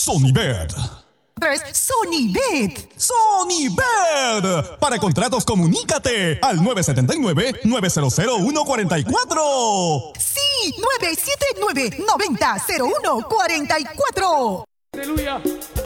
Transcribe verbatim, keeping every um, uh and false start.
Sonibet. tres Sonibet. Sonibet. Para contratos, comunícate al nueve siete nueve, nueve cero cero, uno cuatro cuatro. Sí, nueve siete nueve, nueve cero cero uno cuatro cuatro. Aleluya.